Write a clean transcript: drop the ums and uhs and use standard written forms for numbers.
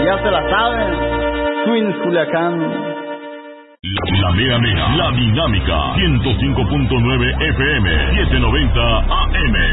Ya se la saben. Twins Culiacán. La mera, la dinámica, 105.9 FM, 790 AM.